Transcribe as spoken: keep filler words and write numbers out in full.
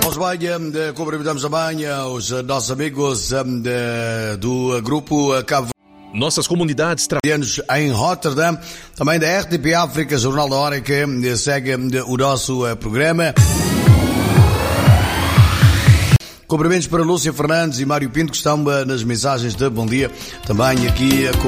Nós bem, cumprimentamos também os nossos amigos de, do grupo Cabo Nossas comunidades trabalhamos em Rotterdam, também da R T P África, Jornal da Hora, que segue o nosso programa. Cumprimentos para Lúcia Fernandes e Mário Pinto, que estão nas mensagens de bom dia, também aqui com